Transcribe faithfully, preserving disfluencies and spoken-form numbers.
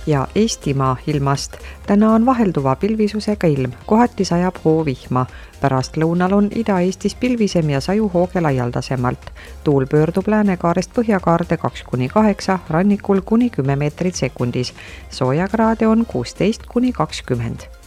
ja Eestimaa ilmast. Täna on vahelduva pilvisusega ilm, kohati sajab hoovihma. Pärast lõunal on Ida-Eestis pilvisem ja saju hooge laialdasemalt. Tuul pöördub läänekaarest põhjakaarde kaks kuni kaheksa, rannikul kuni kümme meetrit sekundis. Soojakraade on kuusteist kuni kakskümmend.